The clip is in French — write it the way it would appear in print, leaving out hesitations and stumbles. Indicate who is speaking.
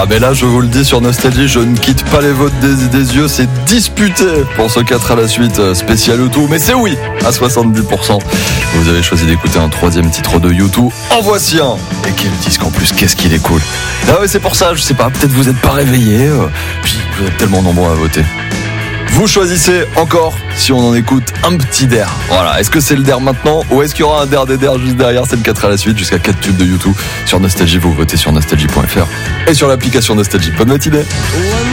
Speaker 1: mais là, je vous le dis sur Nostalgie, je ne quitte pas les votes des yeux. C'est disputé pour ce 4 à la suite spécial U2. Mais c'est oui, à 70%. Vous avez choisi d'écouter un troisième titre de U2. En voici un. Et quel disque en plus, qu'est-ce qu'il est cool. Ah ouais, c'est pour ça, je sais pas, peut-être vous n'êtes pas réveillés. Puis vous êtes tellement nombreux à voter. Vous choisissez encore si on en écoute un petit der. Voilà, est-ce que c'est le der maintenant ou est-ce qu'il y aura un der des der juste derrière? C'est le 4 à la suite jusqu'à 4 tubes de YouTube sur Nostalgie. Vous votez sur nostalgie.fr et sur l'application Nostalgie. Bonne matinée.